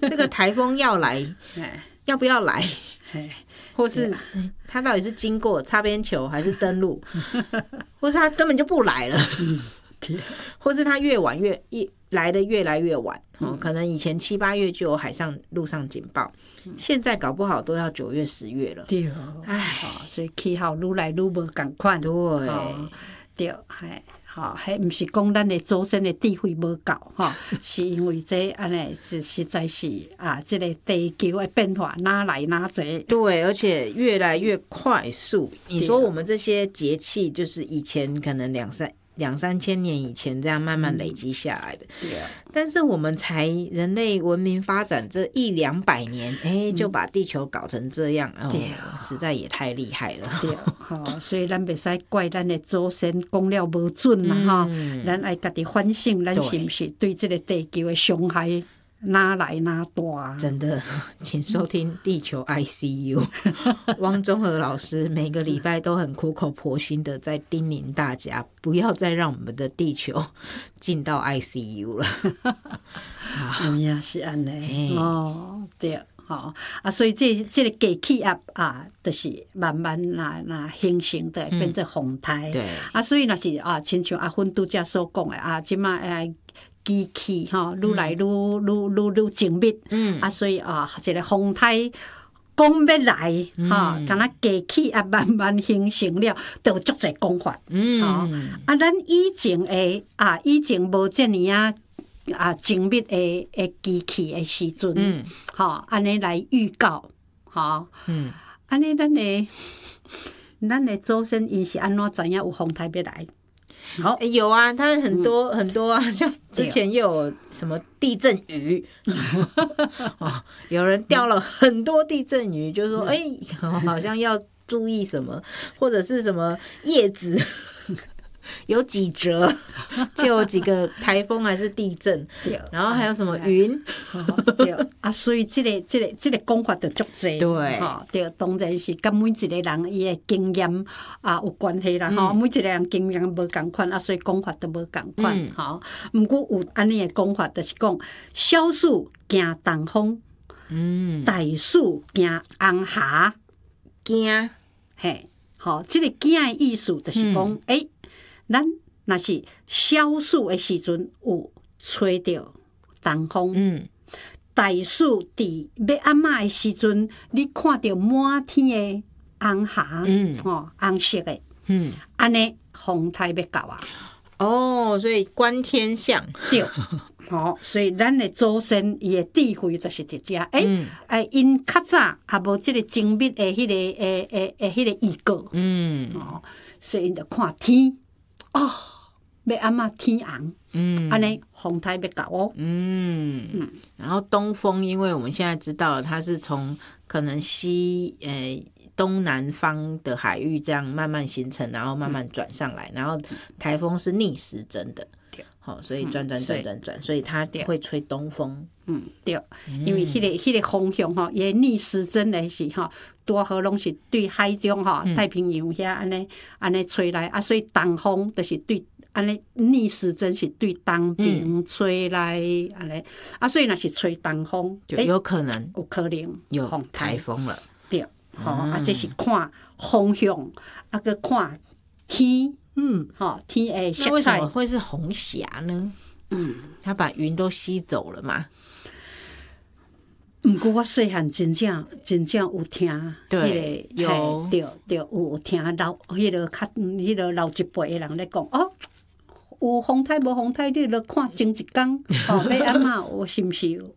这个台风要来，要不要来？或是他到底是经过擦边球还是登陆，或是他根本就不来了，或是他来的越来越晚，可能以前7、8月就有陆上警报，现在搞不好都要9月、10月了。 对，所以气候愈来愈无同款。 对， 对，迄毋是讲咱的祖先的智慧无够是因为这安尼实在是这个地球的变化哪来哪济。 对，而且越来越快速。你说我们这些节气，就是以前可能两三千年以前这样慢慢累积下来的，但是我们人类文明发展这100-200年，就把地球搞成这样，实在也太厉害了。 对，所以咱袂使怪咱的祖先讲了无准啦，咱爱家己反省，咱是不是对这个地球的伤害哪来哪大？ 真的，请收听地球 ICU 汪中和老师每个礼拜都很苦口婆心的在叮咛大家，不要再让我们的地球进到 ICU 了。 也是安尼对。所以这个低气压就是慢慢形成的变成风台。对，所以若是亲像阿芬拄则所讲的即马机器愈来愈精密。所以一个风台讲要来敢若低气压慢慢形成了，就有足侪讲法。咱以前无遮尔精密的机器的时阵，安尼来预告，安尼咱的祖先因是安怎知影有风台要来？ 有啊，他很多啊，像之前又有什么地震鱼，有人钓了很多地震鱼，就说好像要注意什么，或者是什么叶子。有几折，就有几个台风还是地震，然后还有什么云， 所以这个讲法就足济，对，当然是跟每一个人伊的经验有关系啦，每一个人经验无同款，所以讲法都无同款，不过有安尼的讲法，就是讲小暑惊东风，大暑惊红霞， 惊， 这个惊的意思就是讲，咱若是小暑的时阵有吹到东风，大暑伫要暗暝的时阵，你看到满天的红霞，红色的，安尼风台要到啊。 所以观天象对。所以咱的祖先伊的智慧就是这只，因较早也无这个精密的迄个预告，所以因就看天。要暗暝天红，安尼风台要到然后东风，因为我们现在知道了，它是从可能东南方的海域这样慢慢形成，然后慢慢转上来，然后台风是逆时针的，所以转，所以它会吹东风。 对，因为迄个方向伊逆时针的是多好拢是对海中太平洋遐安尼吹来所以东风就是对安尼逆时针是对东边吹来安尼所以若是吹东风， 就有可能有台风了。 对，这是看方向，搁看天，天的色彩。 那为什么会是红霞呢？他把云都吸走了嘛。 不过我细汉真正有听， 对，有听迄个老一辈的人咧讲，有风台无风台，你著看前一天，要暗暝有是毋是有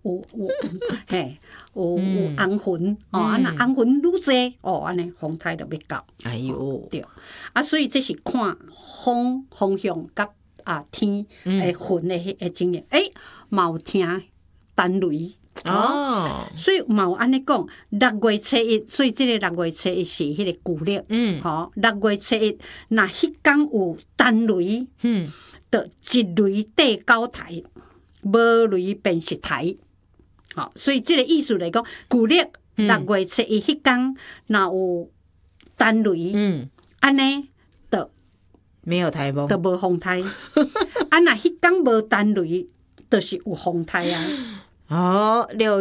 红云，若红云愈济，安尼风台就要到。对，所以这是看风方向甲天的云的迄个经验，嘛有听单雷。所以嘛有安尼讲，6月初1，所以这个6月初1是迄个旧历，6月初1，若迄天有单雷，就一雷缀9台，无雷便是台。所以这个意思来讲，旧历6月初1迄天若有单雷，安尼就没有台风， 就无风台。若迄天无单雷，就是有风台啊。 6